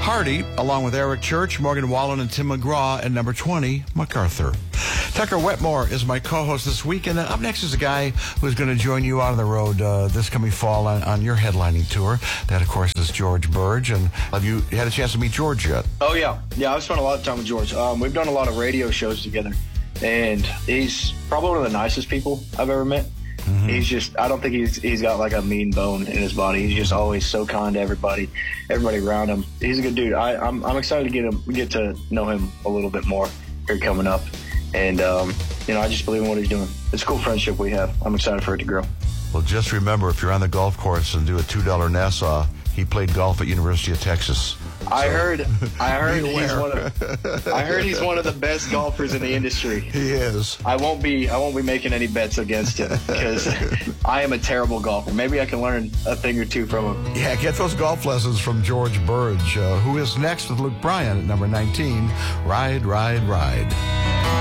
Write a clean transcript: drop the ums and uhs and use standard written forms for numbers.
Hardy, along with Eric Church, Morgan Wallen, and Tim McGraw, and number 20, MacArthur. Tucker Wetmore is my co-host this week, and up next is a guy who's going to join you out on the road this coming fall on your headlining tour. That, of course, is George Burge. And have you had a chance to meet George yet? Oh, yeah. Yeah, I've spent a lot of time with George. We've done a lot of radio shows together, and he's probably one of the nicest people I've ever met. Mm-hmm. He's just, I don't think he's got like a mean bone in his body. He's just always so kind to everybody around him. He's a good dude. I'm excited to get to know him a little bit more here coming up. And, I just believe in what he's doing. It's a cool friendship we have. I'm excited for it to grow. Well, just remember, if you're on the golf course and do a $2 Nassau, he played golf at University of Texas. I heard he's one of the best golfers in the industry. He is. I won't be making any bets against him because I am a terrible golfer. Maybe I can learn a thing or two from him. Yeah, get those golf lessons from George Burge, who is next with Luke Bryan at number 19, Ride, Ride, Ride.